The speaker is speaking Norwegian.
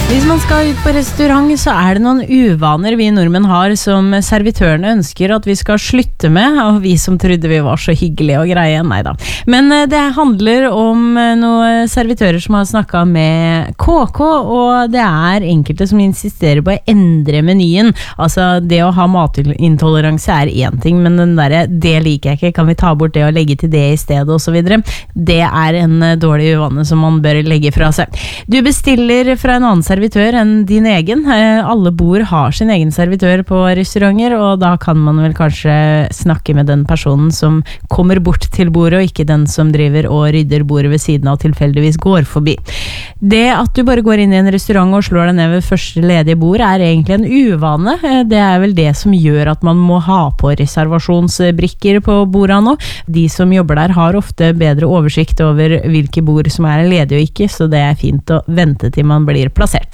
Hvis man skal ut på restaurant, så det noen uvaner vi nordmenn har som servitørene ønsker at vi skal slutte med, og vi som trodde vi var så hyggelige og greie, neida. Men det handler om noen servitører som har snakket med KK, og det enkelte som insisterer på å endre menyen. Altså, det å ha matintoleranse en ting, men den der, det liker jeg ikke, kan vi ta bort det og legge til det i stedet, og så videre. Det en dårlig uvane som man bør legge fra seg. Du bestiller fra en annen servitør enn din egen. Alle bord har sin egen servitør på restauranter, og da kan man vel kanskje snakke med den personen som kommer bort til bordet, og ikke den som driver og rydder bordet ved siden av tilfeldigvis går forbi. Det at du bare går inn i en restaurant og slår deg ned ved første ledige bord egentlig en uvane. Det vel det som gjør at man må ha på reservasjonsbrikker på bordet nå. De som jobber der har ofte bedre oversikt over hvilke bord som ledige og ikke, så det fint å vente til man blir plassert.